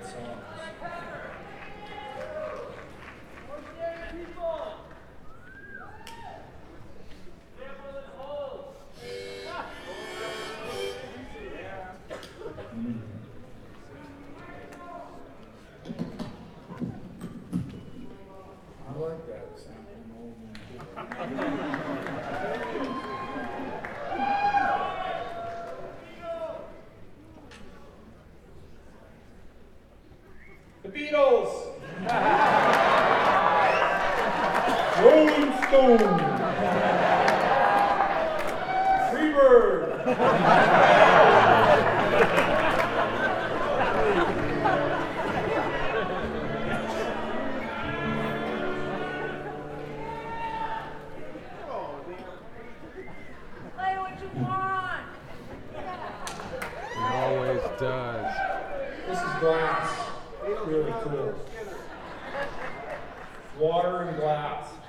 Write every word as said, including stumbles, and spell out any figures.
songs. Mm. I like that sound. The Beatles! Rolling Stone! Freebird! Play what you want. It always does. This is glass. Really cool. Water and glass.